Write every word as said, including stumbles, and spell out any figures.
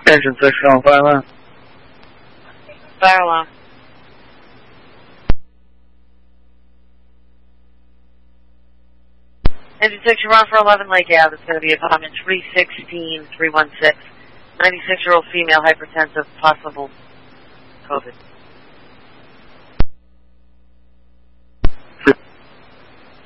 Engine six, on fire alarm. Fire alarm. Engine six, you're on for eleven Lake Ave. It's going to be apartment three sixteen three one six. ninety-six-year-old female, hypertensive, possible COVID.